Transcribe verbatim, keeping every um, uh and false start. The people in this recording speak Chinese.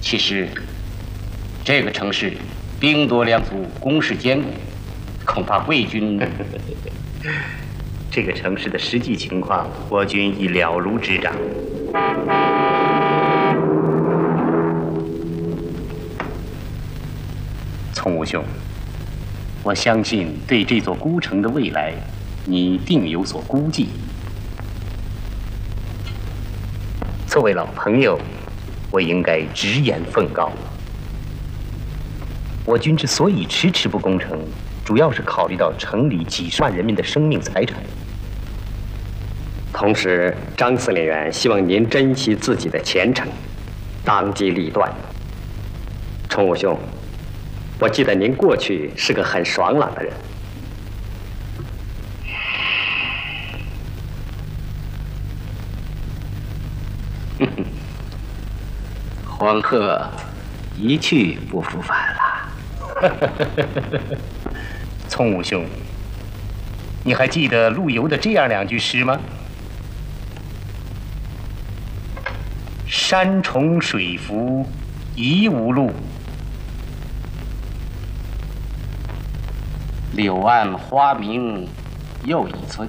其实，这个城市兵多粮足，工事坚固，恐怕贵军…… 这个城市的实际情况，我军已了如指掌。从武兄，我相信对这座孤城的未来，你定有所估计。作为老朋友，我应该直言奉告。我军之所以迟迟不攻城，主要是考虑到城里几十万人民的生命财产。 同时，张司令员希望您珍惜自己的前程，当机立断。崇武兄，我记得您过去是个很爽朗的人。 黄鹤一去不复返了。 聪武兄，你还记得陆游的这样两句诗吗？山重水复疑无路， 柳暗花明又一村。